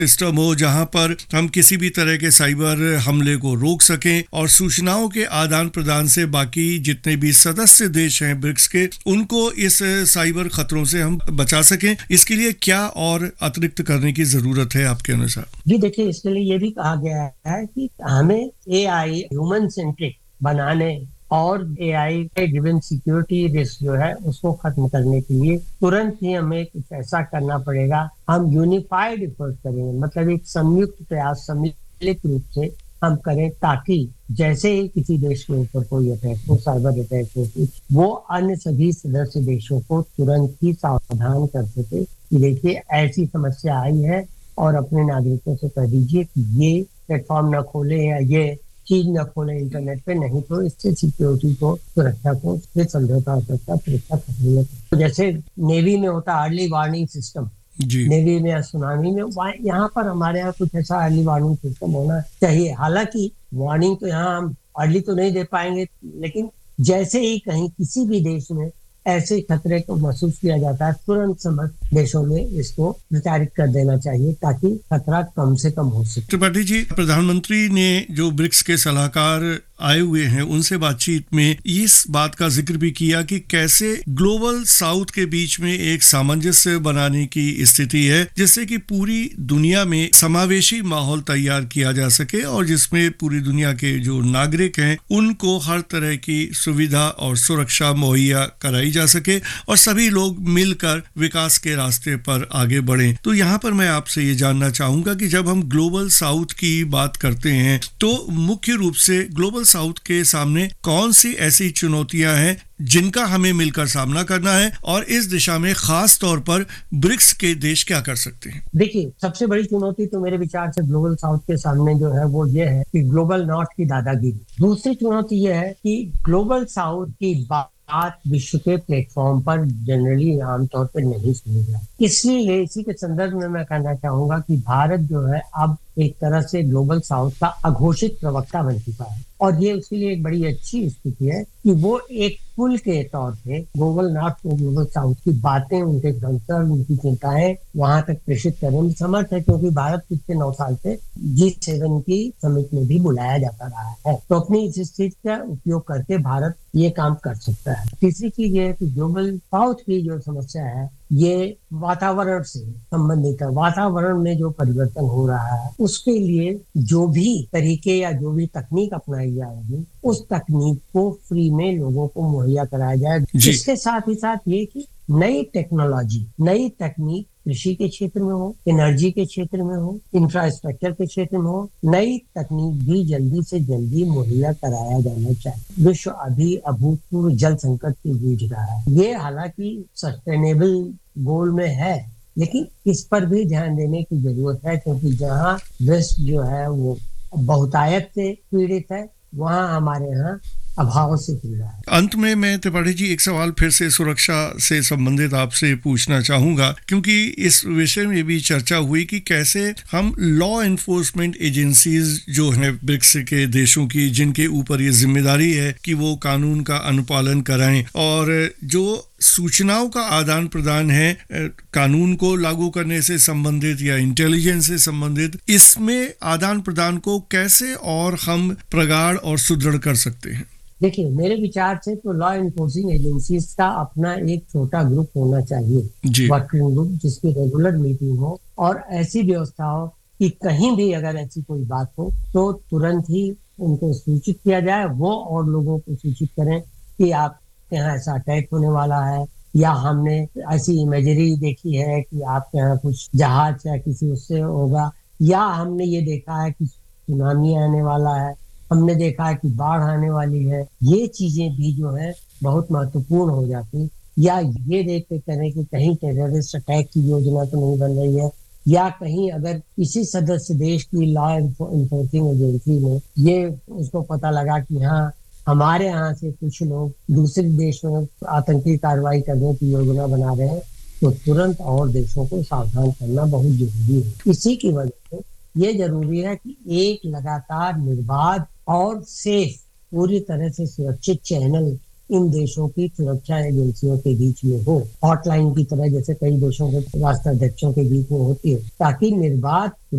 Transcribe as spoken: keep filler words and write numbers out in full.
System हो जहां पर हम किसी भी तरह के साइबर हमले को रोक सकें और सूचनाओं के आदान प्रदान से बाकी जितने भी सदस्य देश हैं ब्रिक्स के, उनको इस साइबर खतरों से हम बचा सकें। इसके लिए क्या और अतिरिक्त करने की जरूरत है आपके अनुसार? जी देखिए, इसके लिए ये भी कहा गया है कि हमें एआई ह्यूमन सेंट्रिक बनाने और एआई के गिवन सिक्योरिटी रिस्क जो है उसको खत्म करने के लिए तुरंत ही हमें कुछ ऐसा करना पड़ेगा। हम यूनिफाइड एफर्ट करेंगे, मतलब एक संयुक्त प्रयास सम्मिलित रूप से हम करें, ताकि जैसे ही किसी देश के ऊपर कोई अटैक हो, साइबर अटैक हो, वो अन्य सभी सदस्य देशों को तुरंत ही सावधान कर सके कि देखिए ऐसी समस्या आई है और अपने नागरिकों से कह दीजिए कि ये प्लेटफॉर्म न खोले या ये चीज न खोले इंटरनेट पे, नहीं तो इससे सिक्योरिटी को, सुरक्षा को इससे समझौता हो सकता है, सुरक्षा खत्म हो। तो जैसे नेवी में होता अर्ली वार्निंग सिस्टम, नेवी में या सुनामी में, यहाँ पर हमारे यहाँ कुछ ऐसा अर्ली वार्निंग सिस्टम होना चाहिए। हालांकि वार्निंग तो यहाँ हम अर्ली तो नहीं दे पाएंगे, लेकिन जैसे ही कहीं किसी भी देश में ऐसे खतरे को महसूस किया जाता है, तुरंत समस्त देशों में इसको प्रचारित कर देना चाहिए ताकि खतरा कम से कम हो सके। त्रिपाठी जी, प्रधानमंत्री ने जो ब्रिक्स के सलाहकार आए हुए हैं उनसे बातचीत में इस बात का जिक्र भी किया कि कैसे ग्लोबल साउथ के बीच में एक सामंजस्य बनाने की स्थिति है, जिससे कि पूरी दुनिया में समावेशी माहौल तैयार किया जा सके और जिसमें पूरी दुनिया के जो नागरिक हैं उनको हर तरह की सुविधा और सुरक्षा मुहैया कराई जा सके और सभी लोग मिलकर विकास के रास्ते पर आगे बढ़ें। तो यहाँ पर मैं आपसे ये जानना चाहूंगा कि जब हम ग्लोबल साउथ की बात करते हैं तो मुख्य रूप से ग्लोबल साउथ के सामने कौन सी ऐसी चुनौतियां हैं जिनका हमें मिलकर सामना करना है और इस दिशा में खास तौर पर ब्रिक्स के देश क्या कर सकते हैं? देखिए, सबसे बड़ी चुनौती तो मेरे विचार से ग्लोबल साउथ के सामने जो है वो ये है कि ग्लोबल नॉर्थ की दादागिरी। दूसरी चुनौती ये है कि ग्लोबल साउथ की बात विश्व के प्लेटफॉर्म पर जनरली आमतौर पर नहीं सुनी जाती। इसलिए इसी के संदर्भ में मैं कहना चाहूंगा कि भारत जो है अब एक तरह से ग्लोबल साउथ का अघोषित प्रवक्ता बन चुका है और ये उसके लिए एक बड़ी अच्छी स्थिति है कि वो एक पुल के तौर पे ग्लोबल नॉर्थ को ग्लोबल साउथ की बातें, उनके कंसर्न, उनकी चिंताएं वहां तक प्रेषित करने में समर्थ है, क्योंकि भारत पिछले नौ साल से जी सेवन की समिट में भी बुलाया जाता रहा है। तो अपनी इस स्थिति का उपयोग करके भारत ये काम कर सकता है। तीसरी चीज ये है कि ग्लोबल साउथ की जो समस्या है ये वातावरण से संबंधित है। वातावरण में जो परिवर्तन हो रहा है उसके लिए जो भी तरीके या जो भी तकनीक अपनाई जाएगी उस तकनीक को फ्री में लोगों को मुहैया कराया जाए। इसके साथ ही साथ ये कि नई टेक्नोलॉजी, नई तकनीक कृषि के क्षेत्र में हो, एनर्जी के क्षेत्र में हो, इंफ्रास्ट्रक्चर के क्षेत्र में हो, नई तकनीक भी जल्दी से जल्दी मुहैया कराया जाना चाहिए। विश्व अभी अभूतपूर्व जल संकट से जूझ रहा है। ये हालांकि सस्टेनेबल गोल में है, लेकिन इस पर भी ध्यान देने की जरूरत है, क्योंकि जहाँ वेस्ट जो है वो बहुतायत से पीड़ित है, वहाँ हमारे यहाँ अभाव से पीड़ा है। अंत में मैं त्रिपाठी जी एक सवाल फिर से सुरक्षा से संबंधित आपसे पूछना चाहूंगा, क्योंकि इस विषय में भी चर्चा हुई कि कैसे हम लॉ एनफोर्समेंट एजेंसीज जो हैं ब्रिक्स के देशों की, जिनके ऊपर ये जिम्मेदारी है कि वो कानून का अनुपालन कराएं, और जो सूचनाओं का आदान प्रदान है कानून को लागू करने से संबंधित या इंटेलिजेंस से संबंधित, इसमें आदान प्रदान को कैसे और हम प्रगाढ़ और सुदृढ़ कर सकते हैं? देखिए, मेरे विचार से तो लॉ एनफोर्सिंग एजेंसीज का अपना एक छोटा ग्रुप होना चाहिए, वर्किंग ग्रुप, जिसकी रेगुलर मीटिंग हो और ऐसी व्यवस्था हो कि कहीं भी अगर ऐसी कोई बात हो तो तुरंत ही उनको सूचित किया जाए, वो और लोगों को सूचित करें कि आपके यहाँ ऐसा अटैक होने वाला है, या हमने ऐसी इमेजरी देखी है कि आपके यहाँ कुछ जहाज या किसी उससे होगा, या हमने ये देखा है कि सुनामी आने वाला है, हमने देखा है कि बाढ़ आने वाली है। ये चीजें भी जो है बहुत महत्वपूर्ण हो जाती, या ये देख के करें कि कहीं टेररिस्ट अटैक की योजना तो नहीं बन रही है, या कहीं अगर किसी सदस्य देश की लॉ एनफोर्सिंग एजेंसी में ये उसको पता लगा कि हाँ हमारे यहाँ से कुछ लोग दूसरे देश में आतंकी कार्रवाई करने की योजना बना रहे हैं, तो तुरंत और देशों को सावधान करना बहुत जरूरी है। इसी की वजह से ये जरूरी है कि एक लगातार निर्बाध और सेफ, पूरी तरह से सुरक्षित चैनल इन देशों की सुरक्षा एजेंसियों के बीच में हो, हॉटलाइन की तरह जैसे कई देशों के राष्ट्राध्यक्षों के बीच में होती है, ताकि निर्बाध